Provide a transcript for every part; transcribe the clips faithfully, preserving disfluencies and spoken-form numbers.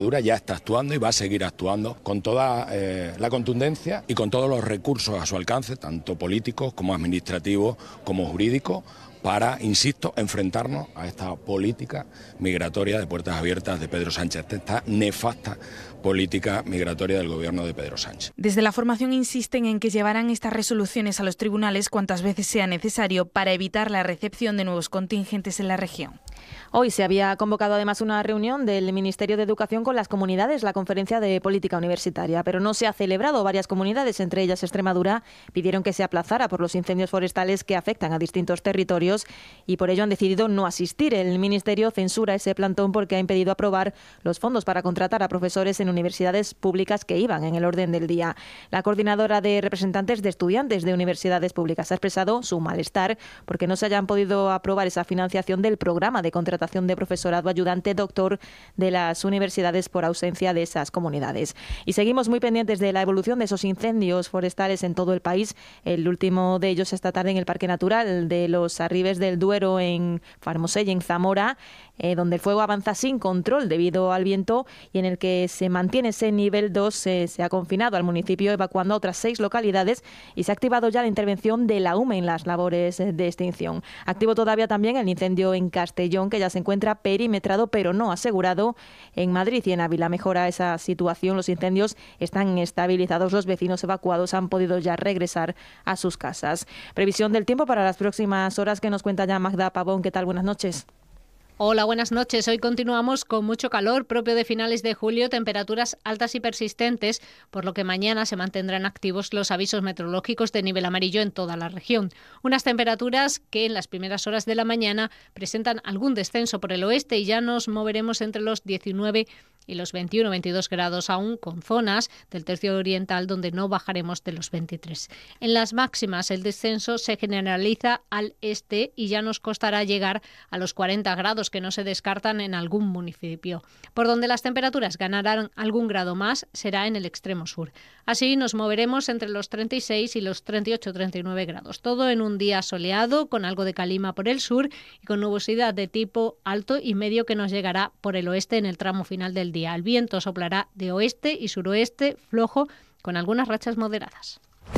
Ya está actuando y va a seguir actuando con toda eh, la contundencia y con todos los recursos a su alcance, tanto políticos como administrativos como jurídicos, para, insisto, enfrentarnos a esta política migratoria de puertas abiertas de Pedro Sánchez, esta nefasta política migratoria del gobierno de Pedro Sánchez. Desde la formación insisten en que llevarán estas resoluciones a los tribunales cuantas veces sea necesario para evitar la recepción de nuevos contingentes en la región. Hoy se había convocado además una reunión del Ministerio de Educación con las comunidades, la Conferencia de Política Universitaria, pero no se ha celebrado. Varias comunidades, entre ellas Extremadura, pidieron que se aplazara por los incendios forestales que afectan a distintos territorios y por ello han decidido no asistir. El Ministerio censura ese plantón porque ha impedido aprobar los fondos para contratar a profesores en universidades públicas que iban en el orden del día. La coordinadora de representantes de estudiantes de universidades públicas ha expresado su malestar porque no se hayan podido aprobar esa financiación del programa de contratación de profesorado ayudante doctor de las universidades por ausencia de esas comunidades. Y seguimos muy pendientes de la evolución de esos incendios forestales en todo el país. El último de ellos esta tarde en el Parque Natural de los Arribes del Duero en Farmosell, en Zamora, eh, donde el fuego avanza sin control debido al viento y en el que se mantiene ese nivel dos. Eh, se ha confinado al municipio evacuando a otras seis localidades y se ha activado ya la intervención de la U M E en las labores de extinción. Activo todavía también el incendio en Castellón, que ya se encuentra perimetrado pero no asegurado. En Madrid y en Ávila mejora esa situación. Los incendios están estabilizados. Los vecinos evacuados han podido ya regresar a sus casas. Previsión del tiempo para las próximas horas que nos cuenta ya Magda Pavón. ¿Qué tal? Buenas noches. Hola, buenas noches. Hoy continuamos con mucho calor propio de finales de julio, temperaturas altas y persistentes, por lo que mañana se mantendrán activos los avisos meteorológicos de nivel amarillo en toda la región. Unas temperaturas que en las primeras horas de la mañana presentan algún descenso por el oeste y ya nos moveremos entre los diecinueve y los veintiuno veintidós grados, aún con zonas del tercio oriental donde no bajaremos de los veintitrés. En las máximas el descenso se generaliza al este y ya nos costará llegar a los cuarenta grados, que no se descartan en algún municipio. Por donde las temperaturas ganarán algún grado más será en el extremo sur. Así nos moveremos entre los treinta y seis y los treinta y ocho treinta y nueve grados. Todo en un día soleado, con algo de calima por el sur y con nubosidad de tipo alto y medio que nos llegará por el oeste en el tramo final del día. El viento soplará de oeste y suroeste flojo con algunas rachas moderadas.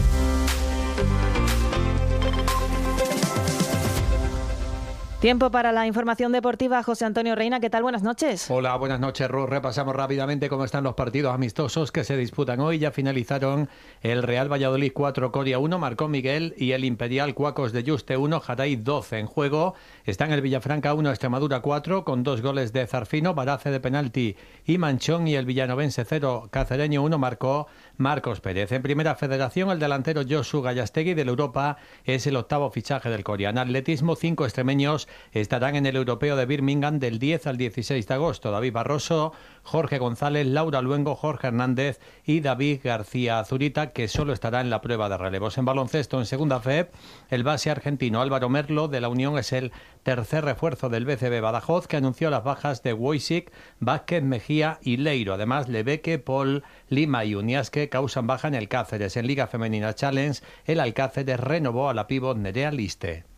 Tiempo para la información deportiva. José Antonio Reina, ¿qué tal? Buenas noches. Hola, buenas noches, Ruth. Repasamos rápidamente cómo están los partidos amistosos que se disputan hoy. Ya finalizaron el Real Valladolid cuatro, Coria uno, marcó Miguel, y el Imperial Cuacos de Yuste uno, Jataí doce. En juego están el Villafranca uno, Extremadura cuatro, con dos goles de Zarfino, Barace de penalti y Manchón, y el Villanovense cero, Cacereño uno, marcó Marcos Pérez. En Primera Federación, el delantero Josu Gallastegui del Europa es el octavo fichaje del Coria. En atletismo, cinco extremeños estarán en el Europeo de Birmingham del diez al dieciséis de agosto. David Barroso, Jorge González, Laura Luengo, Jorge Hernández y David García Zurita, que solo estará en la prueba de relevos. En baloncesto, en Segunda F E P, el base argentino Álvaro Merlo de la Unión es el tercer refuerzo del B C B Badajoz, que anunció las bajas de Wojcik, Vázquez, Mejía y Leiro. Además, Lebeque, Paul, Lima y Uniasque causan baja en el Cáceres. En Liga Femenina Challenge, el Alcáceres renovó a la pívot Nerea Liste.